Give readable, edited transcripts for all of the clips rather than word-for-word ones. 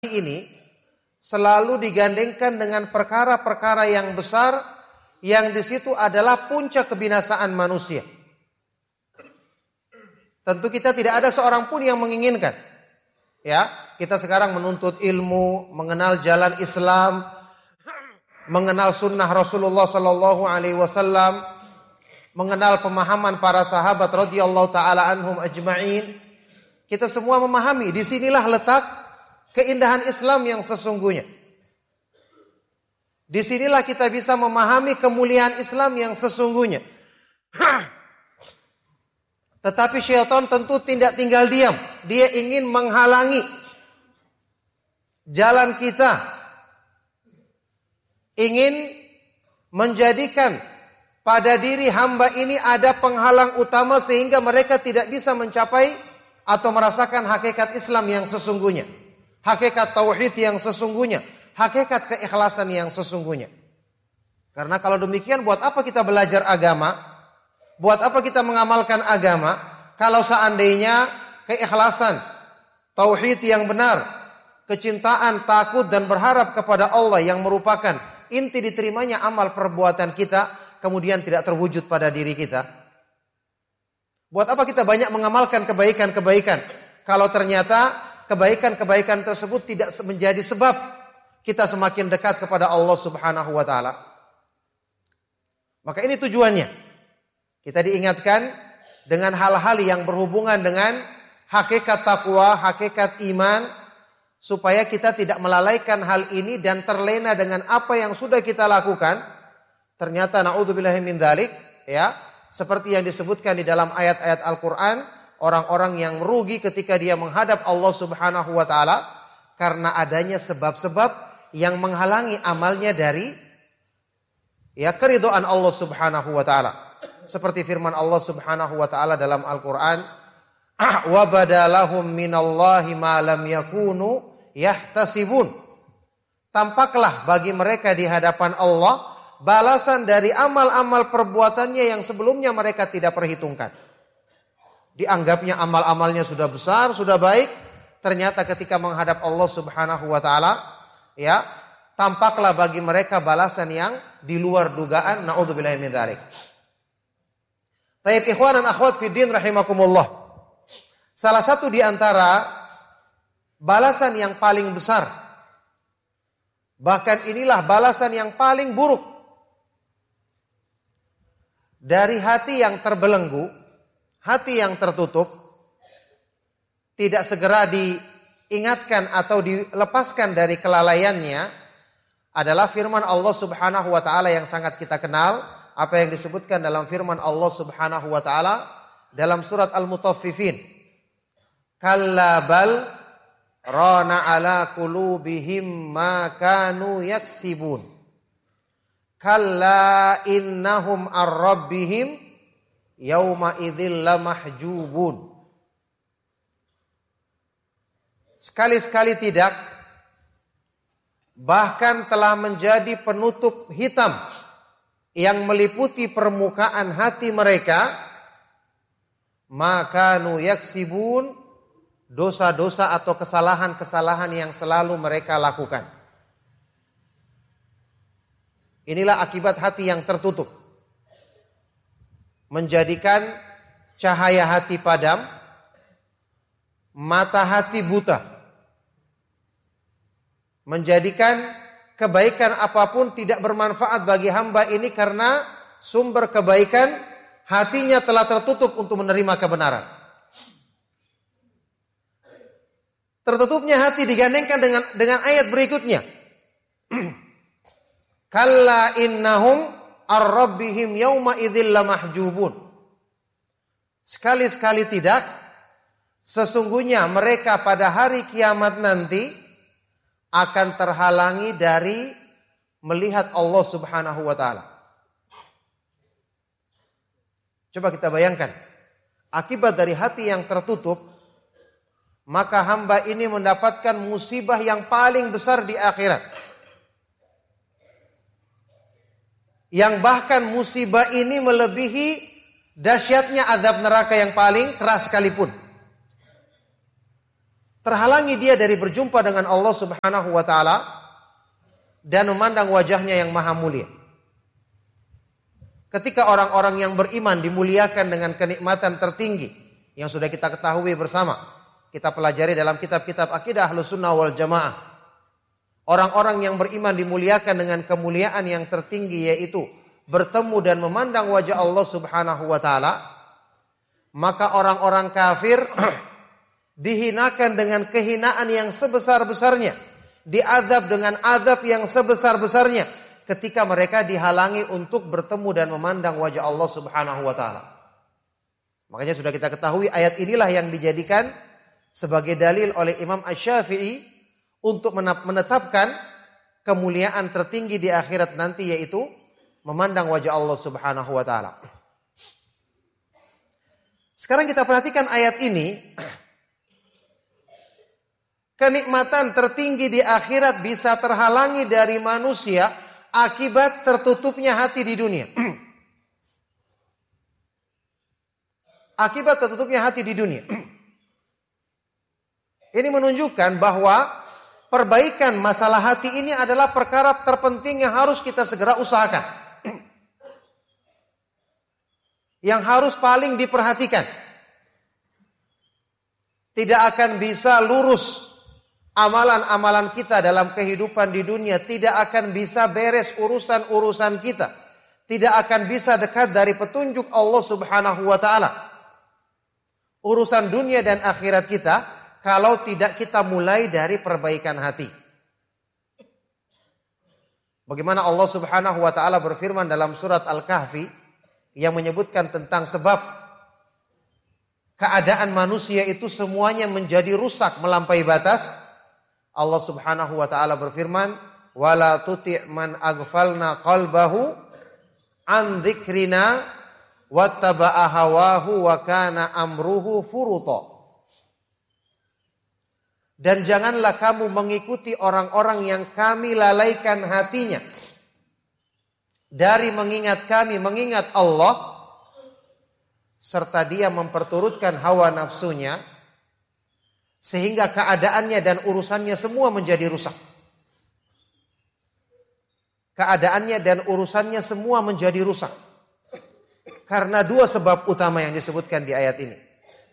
ini selalu digandengkan dengan perkara-perkara yang besar yang di situ adalah puncak kebinasaan manusia. Tentu kita tidak ada seorang pun yang menginginkan. Ya, kita sekarang menuntut ilmu, mengenal jalan Islam, mengenal sunnah Rasulullah sallallahu alaihi wasallam, mengenal pemahaman para sahabat radhiyallahu taala anhum ajma'in. Kita semua memahami di sinilah letak keindahan Islam yang sesungguhnya. Di sinilah kita bisa memahami kemuliaan Islam yang sesungguhnya. Tetapi syaitan tentu tidak tinggal diam. Dia ingin menghalangi jalan kita. Ingin menjadikan pada diri hamba ini ada penghalang utama sehingga mereka tidak bisa mencapai atau merasakan hakikat Islam yang sesungguhnya. Hakikat tauhid yang sesungguhnya. Hakikat keikhlasan yang sesungguhnya. Karena kalau demikian buat apa kita belajar agama? Buat apa kita mengamalkan agama? Kalau seandainya keikhlasan, tauhid yang benar, kecintaan, takut dan berharap kepada Allah yang merupakan inti diterimanya amal perbuatan kita, kemudian tidak terwujud pada diri kita. Buat apa kita banyak mengamalkan kebaikan-kebaikan kalau ternyata kebaikan-kebaikan tersebut tidak menjadi sebab kita semakin dekat kepada Allah Subhanahu wa taala. Maka ini tujuannya. Kita diingatkan dengan hal-hal yang berhubungan dengan hakikat takwa, hakikat iman, supaya kita tidak melalaikan hal ini dan terlena dengan apa yang sudah kita lakukan. Ternyata na'udzubillahi min dzalik, ya, seperti yang disebutkan di dalam ayat-ayat Al-Qur'an, orang-orang yang merugi ketika dia menghadap Allah Subhanahu wa taala karena adanya sebab-sebab yang menghalangi amalnya dari keridhaan Allah Subhanahu wa taala. Seperti firman Allah Subhanahu wa taala dalam Al-Qur'an, "Wa badalahum minallahi ma lam yakunu yahtasibun." Tampaklah bagi mereka di hadapan Allah balasan dari amal-amal perbuatannya yang sebelumnya mereka tidak perhitungkan. Dianggapnya amal-amalnya sudah besar, sudah baik, ternyata ketika menghadap Allah Subhanahu wa taala, tampaklah bagi mereka balasan yang di luar dugaan. Na'udzubillahi min dzalik. Tayyib ikhwan dan akhwat fiddin rahimakumullah. Salah satu di antara balasan yang paling besar, bahkan inilah balasan yang paling buruk dari hati yang terbelenggu, hati yang tertutup, tidak segera diingatkan atau dilepaskan dari kelalaiannya, adalah firman Allah Subhanahu wa taala yang sangat kita kenal. Apa yang disebutkan dalam firman Allah Subhanahu wa taala dalam surat Al-Mutaffifin. Kalla bal rana ala qulubihim ma kanu yaksibun. Kalla innahum ar-rabbihim yauma idzil lamahjubun. Sekali-sekali tidak, bahkan telah menjadi penutup hitam yang meliputi permukaan hati mereka, maka nu yaksibun, dosa-dosa atau kesalahan-kesalahan yang selalu mereka lakukan. Inilah akibat hati yang tertutup, menjadikan cahaya hati padam, mata hati buta, menjadikan kebaikan apapun tidak bermanfaat bagi hamba ini karena sumber kebaikan hatinya telah tertutup untuk menerima kebenaran. Tertutupnya hati digandengkan dengan ayat berikutnya. Kalla innahum ar-rabbihim yauma idzil lamahjubun. Sekali-sekali tidak, sesungguhnya mereka pada hari kiamat nanti akan terhalangi dari melihat Allah Subhanahu wa taala. Coba kita bayangkan, akibat dari hati yang tertutup, maka hamba ini mendapatkan musibah yang paling besar di akhirat. Yang bahkan musibah ini melebihi dahsyatnya azab neraka yang paling keras sekalipun. terhalangi dia dari berjumpa dengan Allah Subhanahu wa taala dan memandang wajahnya yang maha mulia. Ketika orang-orang yang beriman dimuliakan dengan kenikmatan tertinggi yang sudah kita ketahui bersama, kita pelajari dalam kitab-kitab akidah Ahlus Sunnah wal Jamaah. Orang-orang yang beriman dimuliakan dengan kemuliaan yang tertinggi, yaitu bertemu dan memandang wajah Allah Subhanahu wa taala. Maka orang-orang kafir dihinakan dengan kehinaan yang sebesar-besarnya, diazab dengan azab yang sebesar-besarnya ketika mereka dihalangi untuk bertemu dan memandang wajah Allah Subhanahu wa taala. Makanya sudah kita ketahui ayat inilah yang dijadikan sebagai dalil oleh Imam Asy-Syafi'i untuk menetapkan kemuliaan tertinggi di akhirat nanti, yaitu memandang wajah Allah Subhanahu wa taala. Sekarang kita perhatikan ayat ini. Kenikmatan tertinggi di akhirat bisa terhalangi dari manusia akibat tertutupnya hati di dunia. Akibat tertutupnya hati di dunia. Ini menunjukkan bahwa perbaikan masalah hati ini adalah perkara terpenting yang harus kita segera usahakan. Yang harus paling diperhatikan. Tidak akan bisa lurus amalan-amalan kita dalam kehidupan di dunia, tidak akan bisa beres urusan-urusan kita, tidak akan bisa dekat dari petunjuk Allah Subhanahu wa taala. Urusan dunia dan akhirat kita kalau tidak kita mulai dari perbaikan hati. Bagaimana Allah Subhanahu wa taala berfirman dalam surat Al-Kahfi yang menyebutkan tentang sebab keadaan manusia itu semuanya menjadi rusak melampaui batas. Allah Subhanahu wa taala berfirman, "Wala tuti' man aghfalna qalbahu an dzikrina wattaba'a hawahu wa kana amruhu furuta." Dan janganlah kamu mengikuti orang-orang yang kami lalaikan hatinya dari mengingat kami, mengingat Allah, serta dia memperturutkan hawa nafsunya, sehingga keadaannya dan urusannya semua menjadi rusak. Keadaannya dan urusannya semua menjadi rusak. Karena dua sebab utama yang disebutkan di ayat ini.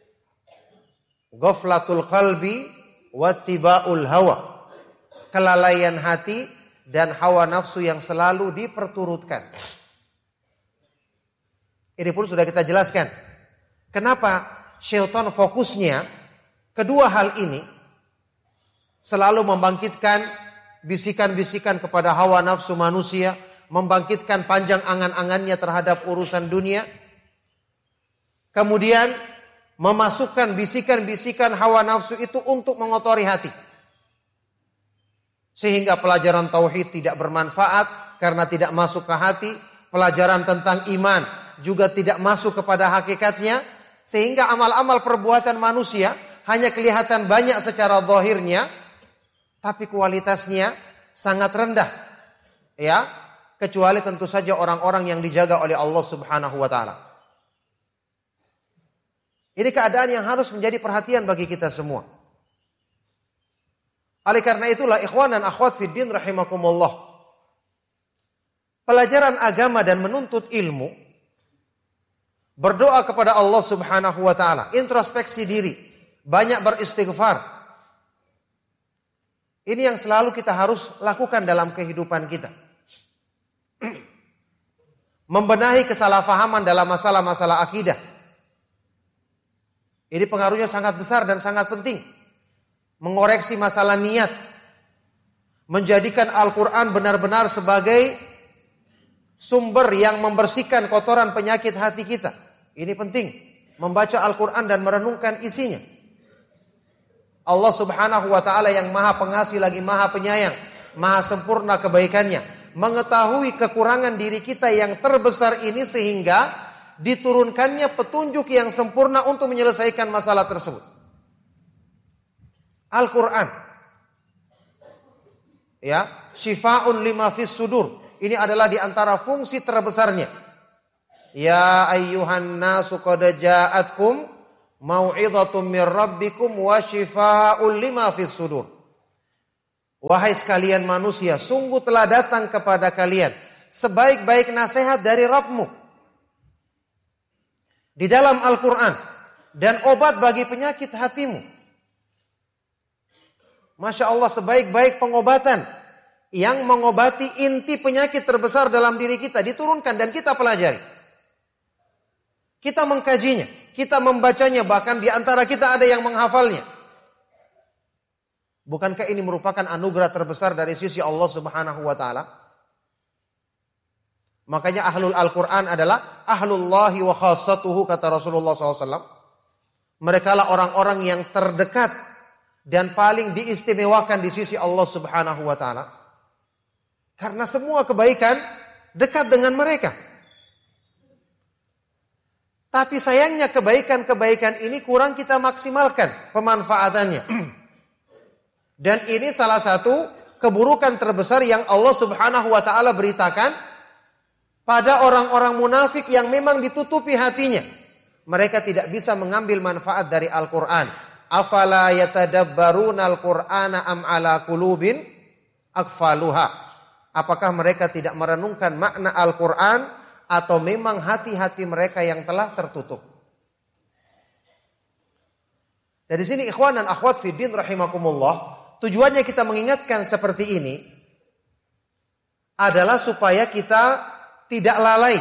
Ghaflatul qalbi wattiba'ul hawa. Kelalaian hati dan hawa nafsu yang selalu diperturutkan. Ini pun sudah kita jelaskan. Kenapa syaitan fokusnya kedua hal ini, selalu membangkitkan bisikan-bisikan kepada hawa nafsu manusia, membangkitkan panjang angan-angannya terhadap urusan dunia, kemudian memasukkan bisikan-bisikan hawa nafsu itu untuk mengotori hati. Sehingga pelajaran tauhid tidak bermanfaat karena tidak masuk ke hati, pelajaran tentang iman juga tidak masuk kepada hakikatnya, sehingga amal-amal perbuatan manusia hanya kelihatan banyak secara zahirnya, tapi kualitasnya sangat rendah. Ya, kecuali tentu saja orang-orang yang dijaga oleh Allah Subhanahu wa taala. Ini keadaan yang harus menjadi perhatian bagi kita semua. Oleh karena itulah ikhwan dan akhwat fid din rahimakumullah, pelajaran agama dan menuntut ilmu, berdoa kepada Allah Subhanahu wa taala, introspeksi diri, banyak beristighfar. Ini yang selalu kita harus lakukan dalam kehidupan kita. Membenahi kesalahpahaman dalam masalah-masalah akidah. Ini pengaruhnya sangat besar dan sangat penting. Mengoreksi masalah niat. Menjadikan Al-Quran benar-benar sebagai sumber yang membersihkan kotoran penyakit hati kita. Ini penting. Membaca Al-Quran dan merenungkan isinya. Allah Subhanahu wa ta'ala yang maha pengasih lagi maha penyayang, maha sempurna kebaikannya, mengetahui kekurangan diri kita yang terbesar ini sehingga diturunkannya petunjuk yang sempurna untuk menyelesaikan masalah tersebut. Al-Quran, ya, syifa'un lima fis sudur. Ini adalah di antara fungsi terbesarnya. Ya ayyuhan nasu qad ja'atkum mau'idhatum mir rabbikum wa shifaa'un lima fis sudur. Wahai sekalian manusia, sungguh telah datang kepada kalian sebaik-baik nasihat dari Rabbmu di dalam Al-Quran dan obat bagi penyakit hatimu. Masya Allah, sebaik-baik pengobatan yang mengobati inti penyakit terbesar dalam diri kita diturunkan dan kita pelajari. Kita mengkajinya, kita membacanya, bahkan di antara kita ada yang menghafalnya. Bukankah ini merupakan anugerah terbesar dari sisi Allah Subhanahu wa taala? Makanya ahlul Al-Quran adalah ahlullahi wa khassatuhu, kata Rasulullah SAW. Mereka lah orang-orang yang terdekat dan paling diistimewakan di sisi Allah Subhanahu wa taala. Karena semua kebaikan dekat dengan mereka. Tapi sayangnya kebaikan-kebaikan ini kurang kita maksimalkan pemanfaatannya. Dan ini salah satu keburukan terbesar yang Allah Subhanahu wa taala beritakan pada orang-orang munafik yang memang ditutupi hatinya. Mereka tidak bisa mengambil manfaat dari Al-Quran. Afala yatadabbaruna al-Qur'ana am ala qulubin akfaluha. Apakah mereka tidak merenungkan makna Al-Quran atau memang hati-hati mereka yang telah tertutup? Dari sini ikhwan dan akhwat fiddin rahimakumullah, tujuannya kita mengingatkan seperti ini adalah supaya kita tidak lalai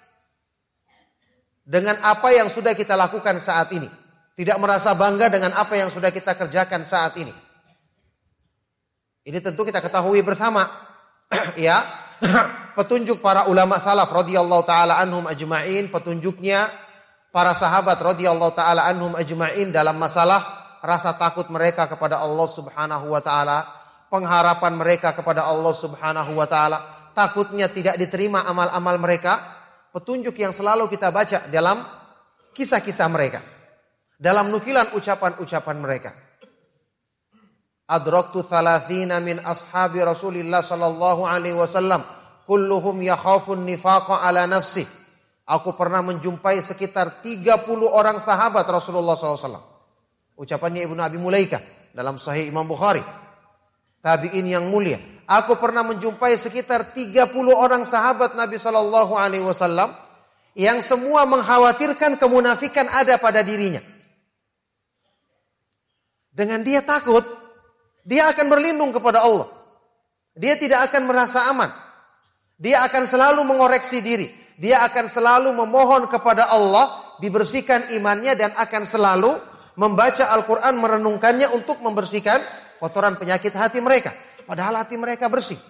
dengan apa yang sudah kita lakukan saat ini. Tidak merasa bangga dengan apa yang sudah kita kerjakan saat ini. Ini tentu kita ketahui bersama. Ya, petunjuk para ulama salaf radhiyallahu taala anhum ajma'in, petunjuknya para sahabat radhiyallahu taala anhum ajma'in dalam masalah rasa takut mereka kepada Allah Subhanahu wa taala, pengharapan mereka kepada Allah Subhanahu wa taala, takutnya tidak diterima amal-amal mereka, petunjuk yang selalu kita baca dalam kisah-kisah mereka, dalam nukilan ucapan-ucapan mereka. Adraktu 30 min ashabi Rasulillah sallallahu alaihi wasallam kulluhum yakhafun nifaqa ala nafsi. Aku pernah menjumpai sekitar 30 orang sahabat Rasulullah SAW. Ucapannya Ibnu Abi Mulaika dalam Sahih Imam Bukhari. Tabi'in yang mulia. Aku pernah menjumpai sekitar 30 orang sahabat Nabi sallallahu alaihi wasallam yang semua mengkhawatirkan kemunafikan ada pada dirinya. Dengan dia takut, dia akan berlindung kepada Allah. Dia tidak akan merasa aman. Dia akan selalu mengoreksi diri. Dia akan selalu memohon kepada Allah dibersihkan imannya dan akan selalu membaca Al-Quran, merenungkannya untuk membersihkan kotoran penyakit hati mereka. Padahal hati mereka bersih.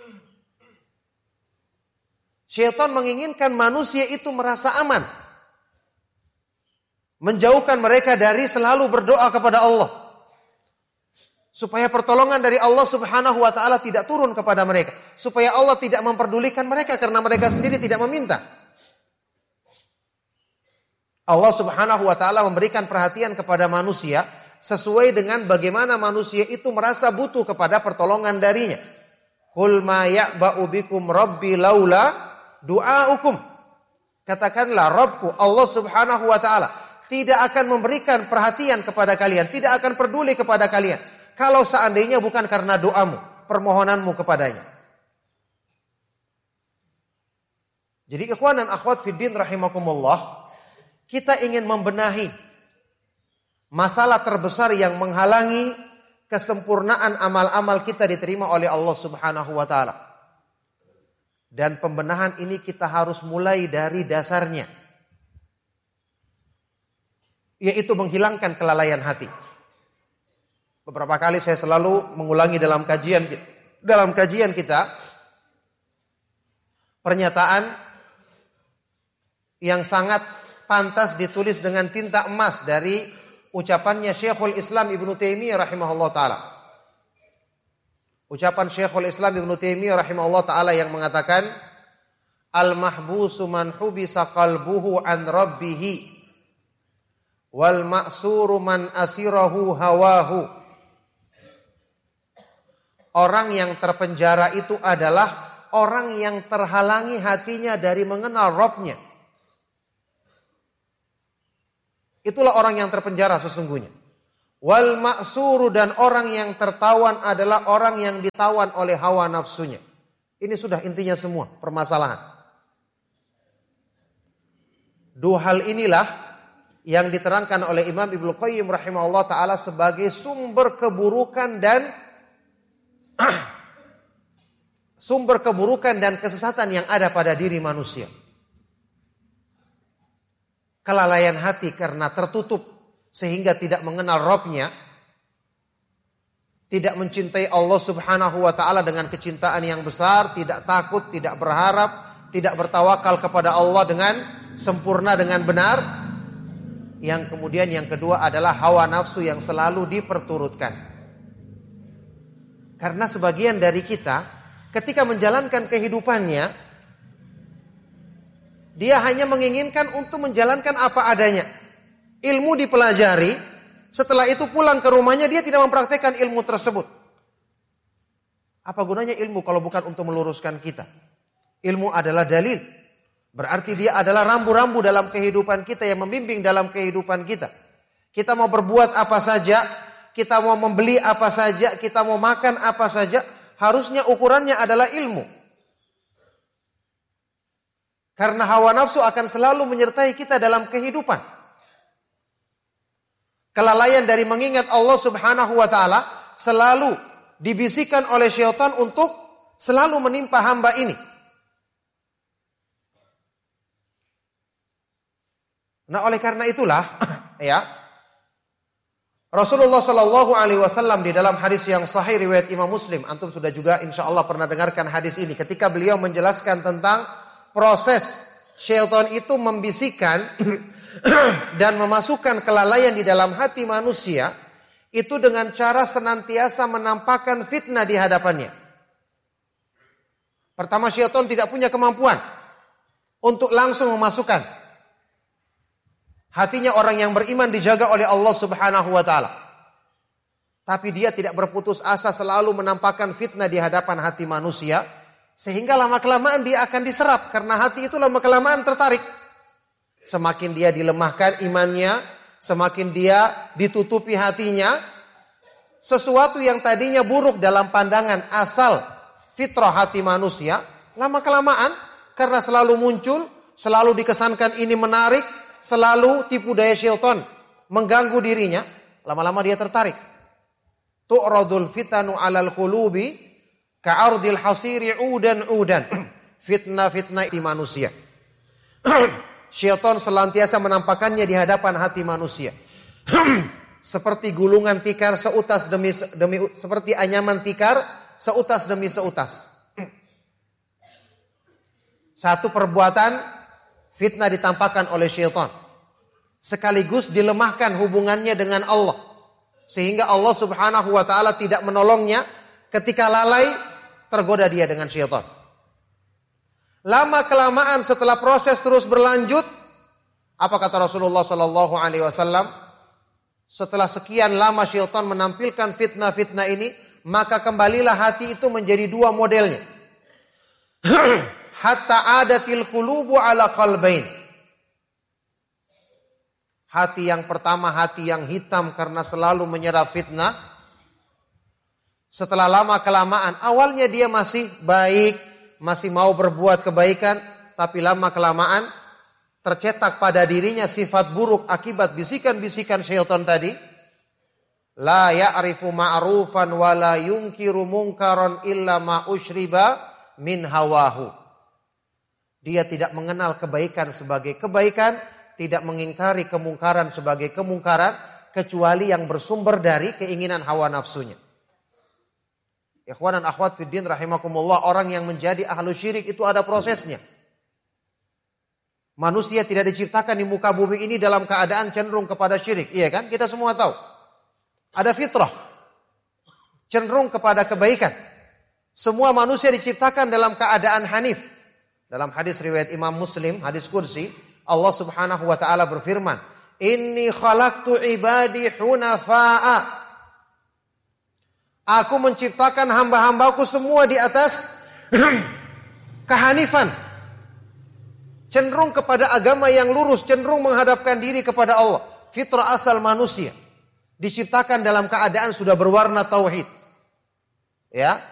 Syaitan menginginkan manusia itu merasa aman. Menjauhkan mereka dari selalu berdoa kepada Allah. Supaya pertolongan dari Allah Subhanahu wa taala tidak turun kepada mereka. Supaya Allah tidak memperdulikan mereka karena mereka sendiri tidak meminta. Allah Subhanahu wa taala memberikan perhatian kepada manusia sesuai dengan bagaimana manusia itu merasa butuh kepada pertolongan darinya. Qul ma ya'ba'u bikum rabbi laula du'aukum. Katakanlah, Rabbku Allah Subhanahu wa taala tidak akan memberikan perhatian kepada kalian, tidak akan peduli kepada kalian kalau seandainya bukan karena doamu, permohonanmu kepadanya. Jadi ikhwan dan akhwat fiddin rahimakumullah, kita ingin membenahi masalah terbesar yang menghalangi kesempurnaan amal-amal kita diterima oleh Allah Subhanahu wa taala. Dan pembenahan ini kita harus mulai dari dasarnya, yaitu menghilangkan kelalaian hati. Beberapa kali saya selalu mengulangi dalam kajian kita pernyataan yang sangat pantas ditulis dengan tinta emas dari ucapannya Syekhul Islam Ibnu Taimiyah rahimahullah ta'ala. Ucapan Syekhul Islam Ibnu Taimiyah rahimahullah ta'ala yang mengatakan, Al-mahbusu man hubisa qalbuhu an rabbihi, wal ma'suru man asirahu hawahu. Orang yang terpenjara itu adalah orang yang terhalangi hatinya dari mengenal Rabb-Nya. Itulah orang yang terpenjara sesungguhnya. Wal ma'suru, dan orang yang tertawan adalah orang yang ditawan oleh hawa nafsunya. Ini sudah intinya semua permasalahan. Dua hal inilah yang diterangkan oleh Imam Ibnu Qayyim rahimahullah ta'ala sebagai sumber keburukan dan kesesatan yang ada pada diri manusia. Kelalaian hati karena tertutup sehingga tidak mengenal Rabb-Nya, tidak mencintai Allah Subhanahu wa taala dengan kecintaan yang besar, tidak takut, tidak berharap, tidak bertawakal kepada Allah dengan sempurna, dengan benar. Yang kemudian yang kedua adalah hawa nafsu yang selalu diperturutkan. Karena sebagian dari kita ketika menjalankan kehidupannya, dia hanya menginginkan untuk menjalankan apa adanya. Ilmu dipelajari, setelah itu pulang ke rumahnya dia tidak mempraktekkan ilmu tersebut. Apa gunanya ilmu kalau bukan untuk meluruskan kita? Ilmu adalah dalil. Berarti dia adalah rambu-rambu dalam kehidupan kita yang membimbing dalam kehidupan kita. Kita mau berbuat apa saja, kita mau membeli apa saja, kita mau makan apa saja, harusnya ukurannya adalah ilmu. Karena hawa nafsu akan selalu menyertai kita dalam kehidupan. Kelalaian dari mengingat Allah Subhanahu wa taala selalu dibisikkan oleh syaitan untuk selalu menimpa hamba ini. Nah, oleh karena itulah ya, Rasulullah Shallallahu alaihi wasallam di dalam hadis yang sahih riwayat Imam Muslim, antum sudah juga insyaallah pernah dengarkan hadis ini, ketika beliau menjelaskan tentang proses syaitan itu membisikkan dan memasukkan kelalaian di dalam hati manusia, itu dengan cara senantiasa menampakkan fitnah di hadapannya. Pertama, syaitan tidak punya kemampuan untuk langsung memasukkan. Hatinya orang yang beriman dijaga oleh Allah Subhanahu wa taala. Tapi dia tidak berputus asa, selalu menampakkan fitnah di hadapan hati manusia, sehingga lama-kelamaan dia akan diserap, karena hati itu lama-kelamaan tertarik. Semakin dia dilemahkan imannya, semakin dia ditutupi hatinya, sesuatu yang tadinya buruk dalam pandangan asal fitrah hati manusia, lama-kelamaan karena selalu muncul, selalu dikesankan ini menarik, selalu tipu daya syaitan mengganggu dirinya, lama-lama dia tertarik. Tu'radul fitanu 'alal qulubi ka'ardil hasiri 'udan. Fitnah-fitnah di manusia. Syaitan selantiasa menampakkannya di hadapan hati manusia. Seperti gulungan tikar seutas demi seperti anyaman tikar seutas demi seutas. Satu perbuatan fitnah ditampakkan oleh syaitan. Sekaligus dilemahkan hubungannya dengan Allah. Sehingga Allah Subhanahu wa taala tidak menolongnya ketika lalai, tergoda dia dengan syaitan. Lama kelamaan setelah proses terus berlanjut, apa kata Rasulullah sallallahu alaihi wasallam? Setelah sekian lama syaitan menampilkan fitnah-fitnah ini, maka kembalilah hati itu menjadi dua modelnya. Hatta adatil qulubu ala qalbain. Hati yang pertama, hati yang hitam karena selalu menyerap fitnah. Setelah lama kelamaan, awalnya dia masih baik, masih mau berbuat kebaikan, tapi lama kelamaan tercetak pada dirinya sifat buruk akibat bisikan-bisikan syaitan tadi. La ya'rifu ma'rufan wa la yunkiru munkaran illa ma usyriba min hawahu. Dia tidak mengenal kebaikan sebagai kebaikan, tidak mengingkari kemungkaran sebagai kemungkaran, kecuali yang bersumber dari keinginan hawa nafsunya. Ikhwan dan akhwat fiddin rahimakumullah, orang yang menjadi ahlu syirik itu ada prosesnya. Manusia tidak diciptakan di muka bumi ini dalam keadaan cenderung kepada syirik, iya kan? Kita semua tahu. Ada fitrah, cenderung kepada kebaikan. Semua manusia diciptakan dalam keadaan hanif. Dalam hadis riwayat Imam Muslim, hadis kursi, Allah Subhanahu wa taala berfirman, "Inni khalaqtu ibadi hunafa'a." Aku menciptakan hamba-hambaku semua di atas kehanifan. Cenderung kepada agama yang lurus, cenderung menghadapkan diri kepada Allah. fitrah asal manusia diciptakan dalam keadaan sudah berwarna tauhid. Ya.